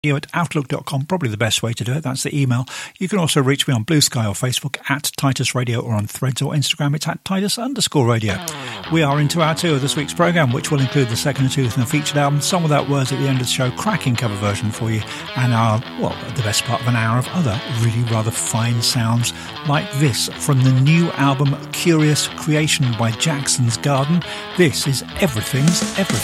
at outlook.com, probably the best way to do it. That's the email. You can also reach me on Blue Sky or Facebook at Titus Radio, or on Threads or Instagram. It's at Titus_radio. We are into our 2 of this week's programme, which will include the second of 2 from the featured album, Song Without Words at the end of the show, cracking cover version for you, and the best part of an hour of other really rather fine sounds like this from the new album Curious Creation by Jackson's Garden. This is Everything's Everything.